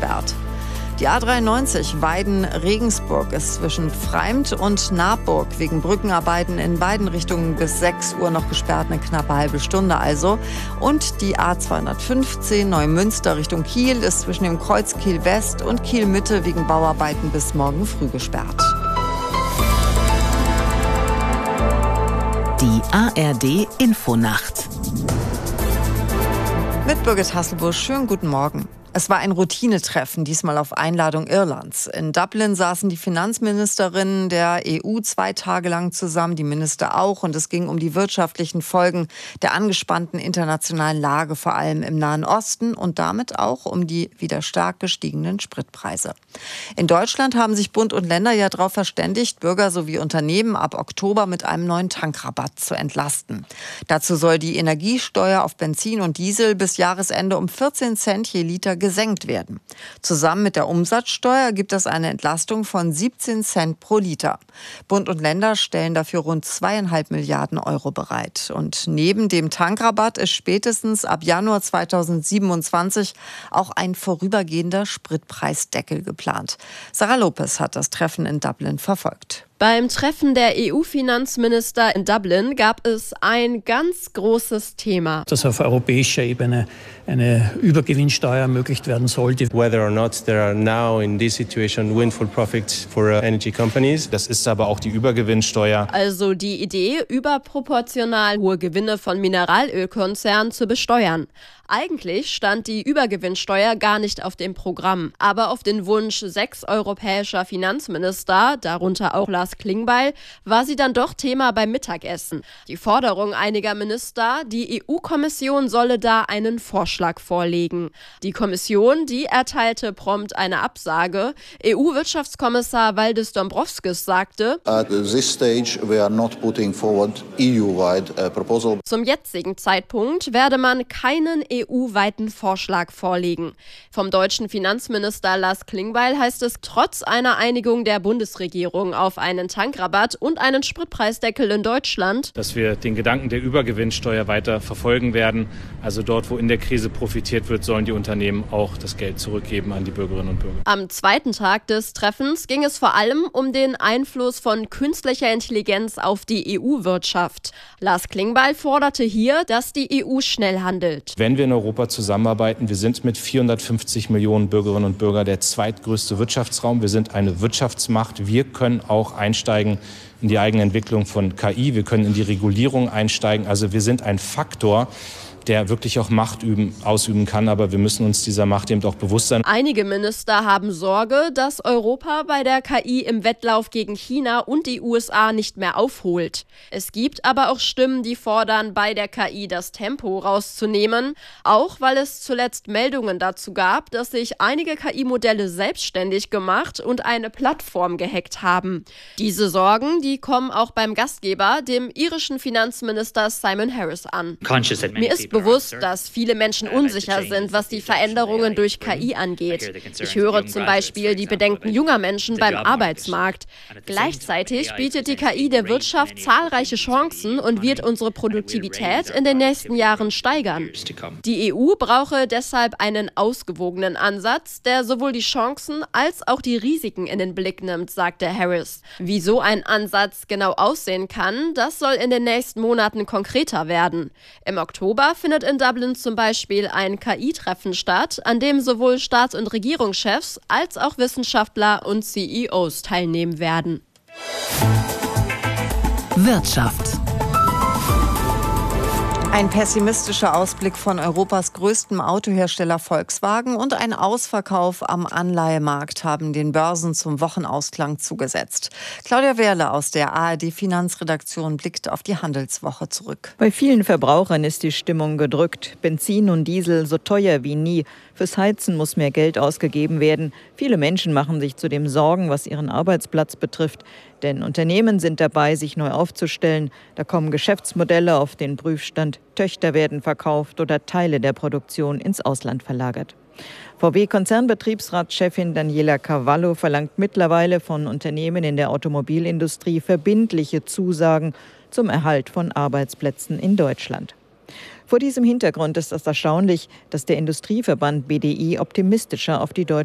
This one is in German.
gesperrt. Die A93 Weiden-Regensburg ist zwischen Pfreimd und Naarburg wegen Brückenarbeiten in beiden Richtungen bis 6 Uhr noch gesperrt, eine knappe halbe Stunde also. Und die A215 Neumünster Richtung Kiel ist zwischen dem Kreuz Kiel West und Kiel Mitte wegen Bauarbeiten bis morgen früh gesperrt. Die ARD Infonacht. Mit Birgit Hasselbusch, schönen guten Morgen. Es war ein Routinetreffen, diesmal auf Einladung Irlands. In Dublin saßen die Finanzministerinnen der EU 2 Tage lang zusammen, die Minister auch. Und es ging um die wirtschaftlichen Folgen der angespannten internationalen Lage, vor allem im Nahen Osten und damit auch um die wieder stark gestiegenen Spritpreise. In Deutschland haben sich Bund und Länder ja darauf verständigt, Bürger sowie Unternehmen ab Oktober mit einem neuen Tankrabatt zu entlasten. Dazu soll die Energiesteuer auf Benzin und Diesel bis Jahresende um 14 Cent je Liter gesenkt werden. Zusammen mit der Umsatzsteuer gibt es eine Entlastung von 17 Cent pro Liter. Bund und Länder stellen dafür rund 2,5 Milliarden Euro bereit. Und neben dem Tankrabatt ist spätestens ab Januar 2027 auch ein vorübergehender Spritpreisdeckel geplant. Sarah Lopez hat das Treffen in Dublin verfolgt. Beim Treffen der EU-Finanzminister in Dublin gab es ein ganz großes Thema. Dass auf europäischer Ebene eine Übergewinnsteuer ermöglicht werden sollte. Whether or not there are now in this situation windfall profits for energy companies. Das ist aber auch die Übergewinnsteuer. Also die Idee, überproportional hohe Gewinne von Mineralölkonzernen zu besteuern. Eigentlich stand die Übergewinnsteuer gar nicht auf dem Programm. Aber auf den Wunsch 6 europäischer Finanzminister, darunter auch Lars Klingbeil, war sie dann doch Thema beim Mittagessen. Die Forderung einiger Minister, die EU-Kommission solle da einen Vorschlag vorlegen. Die Kommission, die erteilte prompt eine Absage. EU-Wirtschaftskommissar Valdis Dombrovskis sagte, At this stage we are not putting forward EU-wide proposal. Zum jetzigen Zeitpunkt werde man keinen EU-weiten Vorschlag vorlegen. Vom deutschen Finanzminister Lars Klingbeil heißt es, trotz einer Einigung der Bundesregierung auf einen Tankrabatt und einen Spritpreisdeckel in Deutschland, dass wir den Gedanken der Übergewinnsteuer weiter verfolgen werden. Also dort, wo in der Krise profitiert wird, sollen die Unternehmen auch das Geld zurückgeben an die Bürgerinnen und Bürger. Am zweiten Tag des Treffens ging es vor allem um den Einfluss von künstlicher Intelligenz auf die EU-Wirtschaft. Lars Klingbeil forderte hier, dass die EU schnell handelt. Wenn wir in Europa zusammenarbeiten, wir sind mit 450 Millionen Bürgerinnen und Bürgern der zweitgrößte Wirtschaftsraum. Wir sind eine Wirtschaftsmacht. Wir können auch einsteigen in die eigene Entwicklung von KI. Wir können in die Regulierung einsteigen. Also wir sind ein Faktor, der wirklich auch Macht ausüben kann. Aber wir müssen uns dieser Macht eben auch bewusst sein. Einige Minister haben Sorge, dass Europa bei der KI im Wettlauf gegen China und die USA nicht mehr aufholt. Es gibt aber auch Stimmen, die fordern, bei der KI das Tempo rauszunehmen. Auch weil es zuletzt Meldungen dazu gab, dass sich einige KI-Modelle selbstständig gemacht und eine Plattform gehackt haben. Diese Sorgen, die kommen auch beim Gastgeber, dem irischen Finanzminister Simon Harris an. Mir ist bewusst, dass viele Menschen unsicher sind, was die Veränderungen durch KI angeht. Ich höre zum Beispiel die Bedenken junger Menschen beim Arbeitsmarkt. Gleichzeitig bietet die KI der Wirtschaft zahlreiche Chancen und wird unsere Produktivität in den nächsten Jahren steigern. Die EU brauche deshalb einen ausgewogenen Ansatz, der sowohl die Chancen als auch die Risiken in den Blick nimmt, sagte Harris. Wie so ein Ansatz genau aussehen kann, das soll in den nächsten Monaten konkreter werden. Im Oktober findet in Dublin zum Beispiel ein KI-Treffen statt, an dem sowohl Staats- und Regierungschefs als auch Wissenschaftler und CEOs teilnehmen werden. Wirtschaft. Ein pessimistischer Ausblick von Europas größtem Autohersteller Volkswagen und ein Ausverkauf am Anleihemarkt haben den Börsen zum Wochenausklang zugesetzt. Claudia Wehrle aus der ARD-Finanzredaktion blickt auf die Handelswoche zurück. Bei vielen Verbrauchern ist die Stimmung gedrückt. Benzin und Diesel so teuer wie nie. Fürs Heizen muss mehr Geld ausgegeben werden. Viele Menschen machen sich zudem Sorgen, was ihren Arbeitsplatz betrifft. Denn Unternehmen sind dabei, sich neu aufzustellen. Da kommen Geschäftsmodelle auf den Prüfstand. Töchter werden verkauft oder Teile der Produktion ins Ausland verlagert. VW-Konzernbetriebsratschefin Daniela Cavallo verlangt mittlerweile von Unternehmen in der Automobilindustrie verbindliche Zusagen zum Erhalt von Arbeitsplätzen in Deutschland. Vor diesem Hintergrund ist es erstaunlich, dass der Industrieverband BDI optimistischer auf die deutsche